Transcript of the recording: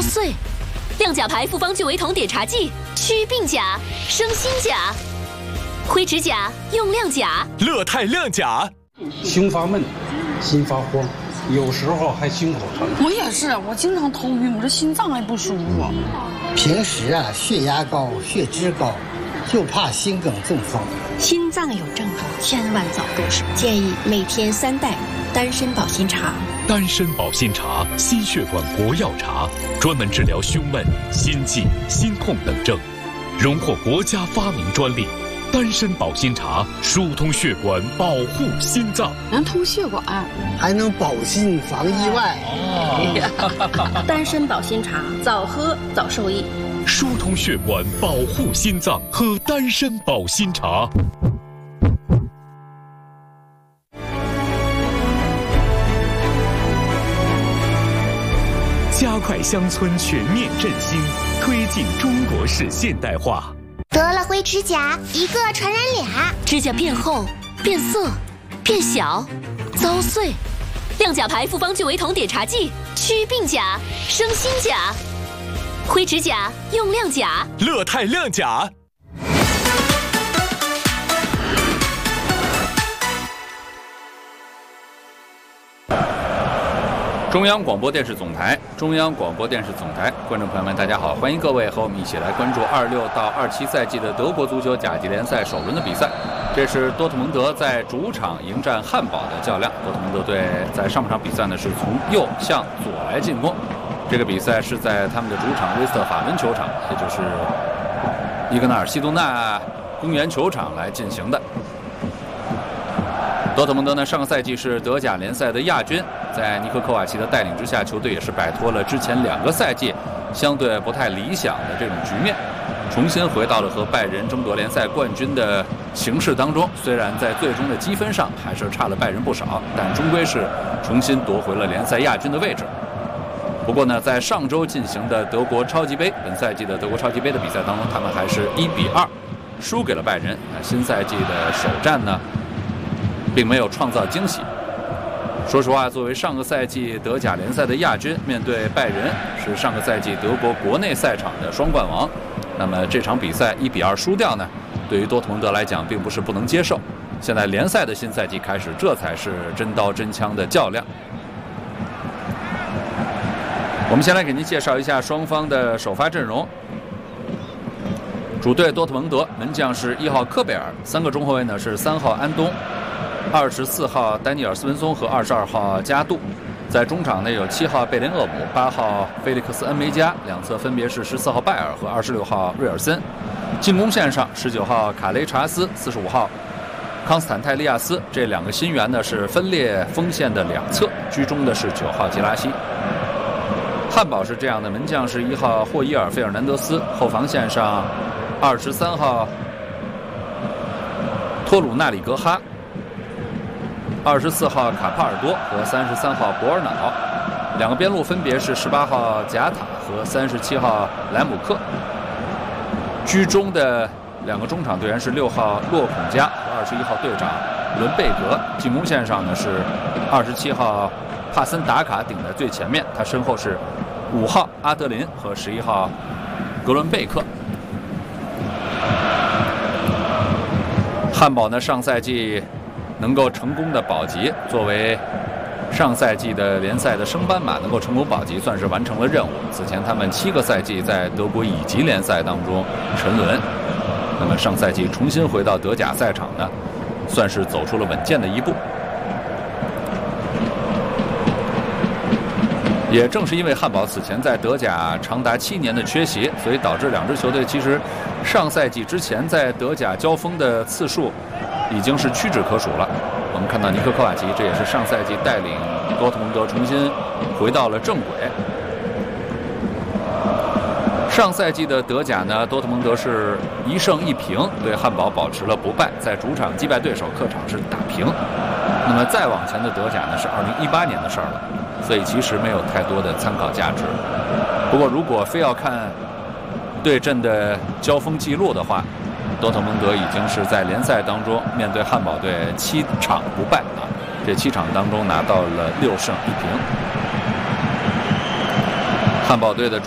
碎。亮甲牌复方聚维酮碘茶剂，祛病甲，生新甲。灰指甲用亮甲， 乐泰亮甲。 胸发闷，心发慌，有时候还心口疼。 我也是，我经常头晕，我这心脏还不舒服。 平时血压高、血脂高，就怕心梗中风。 心脏有症状，千万早动手。建议每天3袋丹参保心茶。 丹参保心茶，心血管国药茶，专门治疗胸闷、心悸、心痛等症，荣获国家发明专利。丹参保心茶疏通血管，保护心脏， 能通血管， 还能保心防意外。 丹参保心茶，早喝早受益。 疏通血管，保护心脏，喝丹参保心茶。加快乡村全面振兴，推进中国式现代化。 得了灰指甲，一个传染俩， 指甲变厚、变色、变小、遭碎。亮甲牌复方聚维酮碘茶剂，祛病甲，生新甲。灰指甲用亮甲， 乐泰亮甲。 中央广播电视总台，中央广播电视总台，观众朋友们，大家好，欢迎各位和我们一起来关注26到27赛季的德国足球甲级联赛首轮的比赛。这是多特蒙德在主场迎战汉堡的较量。多特蒙德队在上半场比赛呢是从右向左来进攻，这个比赛是在他们的主场威斯特法伦球场，也就是伊格纳尔希多纳公园球场来进行的。多特蒙德呢，上个赛季是德甲联赛的亚军，在尼科科瓦奇的带领之下，球队也是摆脱了之前2个赛季相对不太理想的这种局面，重新回到了和拜仁争夺联赛冠军的形势当中。虽然在最终的积分上还是差了拜仁不少，但终归是重新夺回了联赛亚军的位置。不过呢，在上周进行的德国超级杯，本赛季的德国超级杯的比赛当中，他们还是1-2输给了拜仁。新赛季的首战呢，并没有创造惊喜。说实话，作为上个赛季德甲联赛的亚军，面对拜仁是上个赛季德国国内赛场的双冠王，那么这场比赛1-2输掉呢，对于多特蒙德来讲并不是不能接受。现在联赛的新赛季开始，这才是真刀真枪的较量。我们先来给您介绍一下双方的首发阵容。主队多特蒙德门将是1号科贝尔，3个中后卫呢是3号安东、24号丹尼尔斯文松和22号加杜。在中场呢有7号贝林厄姆、8号菲利克斯恩梅加，两侧分别是14号拜尔和26号瑞尔森。进攻线上19号卡雷查斯、45号康斯坦泰利亚斯，这2个新援呢是分列锋线的两侧，居中的是9号吉拉西。汉堡是这样的，门将是1号霍伊尔费尔南德斯，后防线上23号托鲁纳里格哈、24号卡帕尔多和33号博尔瑙，两个边路分别是18号贾塔和37号莱姆克。居中的2个中场队员是6号洛孔加和21号队长伦贝格。进攻线上呢是27号帕森达卡顶在最前面，他身后是5号阿德林和11号格伦贝克。汉堡呢，上赛季能够成功的保级，作为上赛季的联赛的升班马，能够成功保级，算是完成了任务。此前他们7个赛季在德国乙级联赛当中沉沦，那么上赛季重新回到德甲赛场呢，算是走出了稳健的一步。也正是因为汉堡此前在德甲长达7年的缺席，所以导致2支球队其实上赛季之前在德甲交锋的次数已经是屈指可数了。我们看到尼科科瓦奇，这也是上赛季带领多特蒙德重新回到了正轨。上赛季的德甲呢，多特蒙德是1胜1平，对汉堡保持了不败，在主场击败对手，客场是打平。那么再往前的德甲呢，是2018年的事儿了。所以其实没有太多的参考价值。不过如果非要看对阵的交锋记录的话，多特蒙德已经是在联赛当中面对汉堡队7场不败啊，这7场当中拿到了6胜1平。汉堡队的